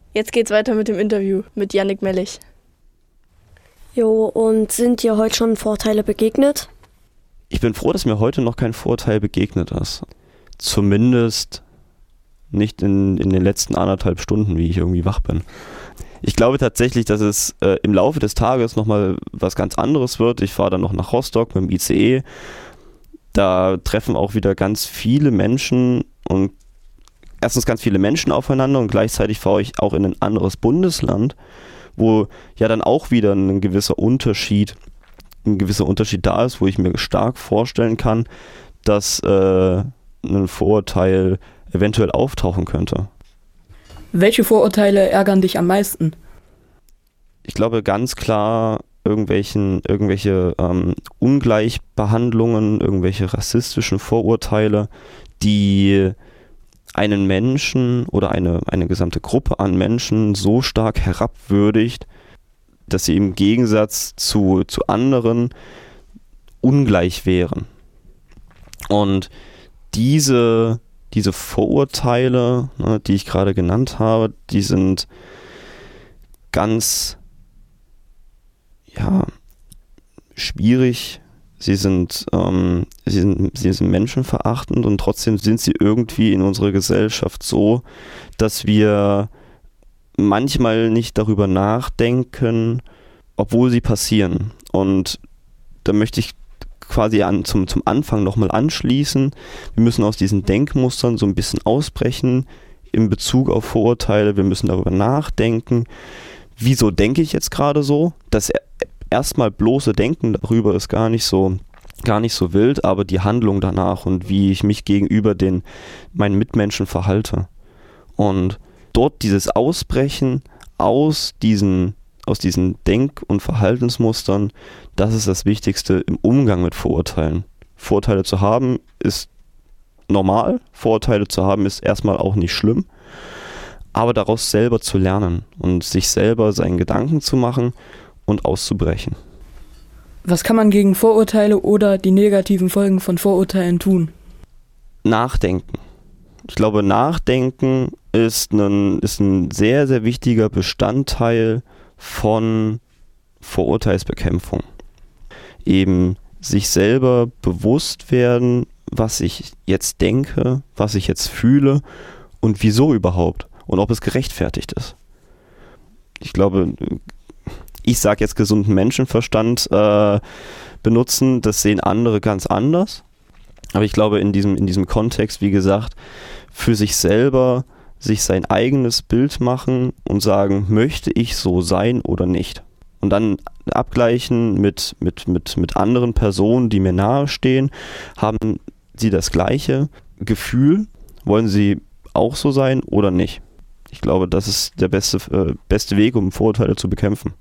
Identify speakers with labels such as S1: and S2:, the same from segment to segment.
S1: Jetzt geht's weiter mit dem Interview mit Yannick Mellich.
S2: Jo, und sind dir heute schon Vorurteile begegnet?
S3: Ich bin froh, dass mir heute noch kein Vorurteil begegnet ist. Zumindest nicht in den letzten 1,5 Stunden, wie ich irgendwie wach bin. Ich glaube tatsächlich, dass es im Laufe des Tages nochmal was ganz anderes wird. Ich fahre dann noch nach Rostock mit dem ICE. Da treffen auch wieder ganz viele Menschen und erstens ganz viele Menschen aufeinander und gleichzeitig fahre ich auch in ein anderes Bundesland, wo ja dann auch wieder ein gewisser Unterschied da ist, wo ich mir stark vorstellen kann, dass ein Vorurteil eventuell auftauchen könnte.
S4: Welche Vorurteile ärgern dich am meisten?
S3: Ich glaube ganz klar irgendwelche Ungleichbehandlungen, irgendwelche rassistischen Vorurteile, die einen Menschen oder eine gesamte Gruppe an Menschen so stark herabwürdigt, dass sie im Gegensatz zu anderen ungleich wären. Und diese Vorurteile, ne, die ich gerade genannt habe, die sind ganz schwierig. Sie sind menschenverachtend und trotzdem sind sie irgendwie in unserer Gesellschaft so, dass wir manchmal nicht darüber nachdenken, obwohl sie passieren. Und da möchte ich quasi zum Anfang nochmal anschließen. Wir müssen aus diesen Denkmustern so ein bisschen ausbrechen in Bezug auf Vorurteile. Wir müssen darüber nachdenken, wieso denke ich jetzt gerade so? Das erstmal bloße Denken darüber ist gar nicht so wild, aber die Handlung danach und wie ich mich gegenüber meinen Mitmenschen verhalte. Und dort dieses Ausbrechen aus diesen Denk- und Verhaltensmustern, das ist das Wichtigste im Umgang mit Vorurteilen. Vorurteile zu haben ist normal, Vorurteile zu haben ist erstmal auch nicht schlimm, aber daraus selber zu lernen und sich selber seinen Gedanken zu machen und auszubrechen.
S4: Was kann man gegen Vorurteile oder die negativen Folgen von Vorurteilen tun?
S3: Nachdenken. Ich glaube, Nachdenken ist ein sehr, sehr wichtiger Bestandteil von Vorurteilsbekämpfung. Eben sich selber bewusst werden, was ich jetzt denke, was ich jetzt fühle und wieso überhaupt und ob es gerechtfertigt ist. Ich glaube, ich sage jetzt gesunden Menschenverstand benutzen, das sehen andere ganz anders. Aber ich glaube, in diesem Kontext, wie gesagt, für sich selber sich sein eigenes Bild machen und sagen, möchte ich so sein oder nicht? Und dann abgleichen mit anderen Personen, die mir nahestehen. Haben sie das gleiche Gefühl? Wollen sie auch so sein oder nicht? Ich glaube, das ist der beste Weg, um Vorurteile zu bekämpfen.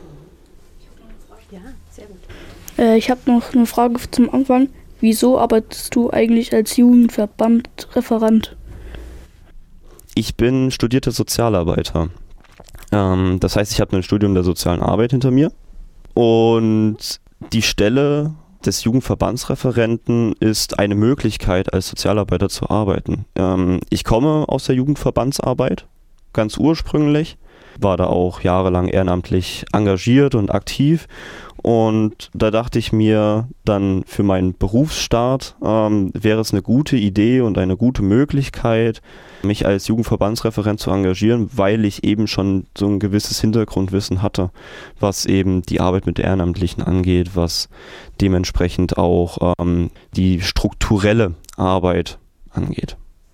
S1: Ja, sehr gut.
S5: Ich habe noch eine Frage zum Anfang. Wieso arbeitest du eigentlich als Jugendverbandreferent?
S3: Ich bin studierter Sozialarbeiter. Das heißt, ich habe ein Studium der sozialen Arbeit hinter mir. Und die Stelle des Jugendverbandsreferenten ist eine Möglichkeit, als Sozialarbeiter zu arbeiten. Ich komme aus der Jugendverbandsarbeit, ganz ursprünglich, war da auch jahrelang ehrenamtlich engagiert und aktiv. Und da dachte ich mir dann für meinen Berufsstart wäre es eine gute Idee und eine gute Möglichkeit, mich als Jugendverbandsreferent zu engagieren, weil ich eben schon so ein gewisses Hintergrundwissen hatte, was eben die Arbeit mit Ehrenamtlichen angeht, was dementsprechend auch die strukturelle Arbeit angeht.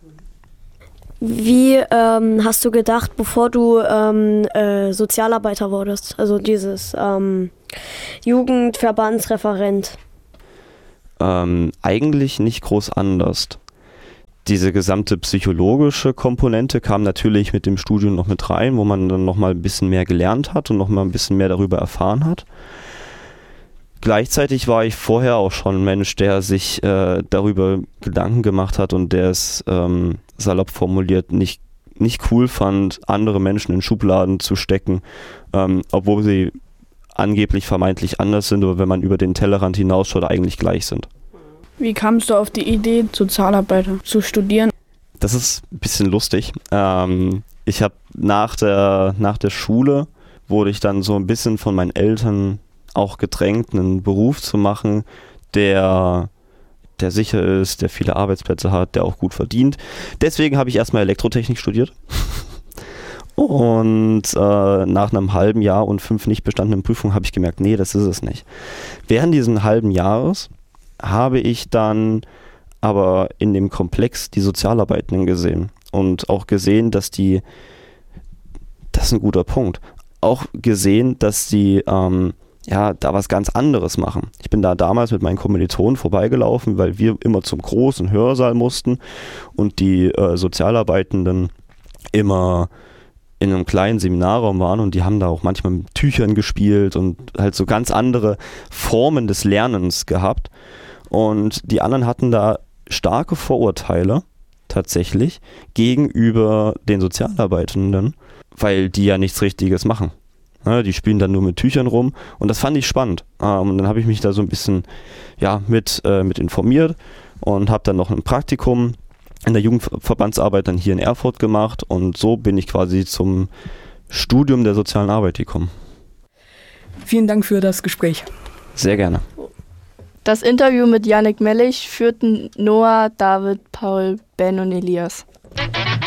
S2: Wie hast du gedacht, bevor du Sozialarbeiter wurdest, also dieses Jugendverbandsreferent?
S3: Eigentlich nicht groß anders. Diese gesamte psychologische Komponente kam natürlich mit dem Studium noch mit rein, wo man dann nochmal ein bisschen mehr gelernt hat und nochmal ein bisschen mehr darüber erfahren hat. Gleichzeitig war ich vorher auch schon ein Mensch, der sich darüber Gedanken gemacht hat und der es salopp formuliert nicht cool fand, andere Menschen in Schubladen zu stecken, obwohl sie angeblich vermeintlich anders sind, aber wenn man über den Tellerrand hinausschaut, eigentlich gleich sind.
S5: Wie kamst du auf die Idee, Sozialarbeiter zu studieren?
S3: Das ist ein bisschen lustig. Ich habe nach der Schule wurde ich dann so ein bisschen von meinen Eltern auch gedrängt, einen Beruf zu machen, der sicher ist, der viele Arbeitsplätze hat, der auch gut verdient. Deswegen habe ich erstmal Elektrotechnik studiert. Und nach einem halben Jahr und 5 nicht bestandenen Prüfungen habe ich gemerkt, nee, das ist es nicht. Während diesen halben Jahres habe ich dann aber in dem Komplex die Sozialarbeitenden gesehen und auch gesehen, dass das ist ein guter Punkt, auch gesehen, dass die da was ganz anderes machen. Ich bin da damals mit meinen Kommilitonen vorbeigelaufen, weil wir immer zum großen Hörsaal mussten und die Sozialarbeitenden immer in einem kleinen Seminarraum waren und die haben da auch manchmal mit Tüchern gespielt und halt so ganz andere Formen des Lernens gehabt. Und die anderen hatten da starke Vorurteile tatsächlich gegenüber den Sozialarbeitenden, weil die ja nichts Richtiges machen. Ja, die spielen dann nur mit Tüchern rum und das fand ich spannend. Und dann habe ich mich da so ein bisschen mit informiert und habe dann noch ein Praktikum in der Jugendverbandsarbeit dann hier in Erfurt gemacht und so bin ich quasi zum Studium der sozialen Arbeit gekommen.
S4: Vielen Dank für das Gespräch.
S3: Sehr gerne.
S1: Das Interview mit Yannick Mellich führten Noah, David, Paul, Ben und Elias.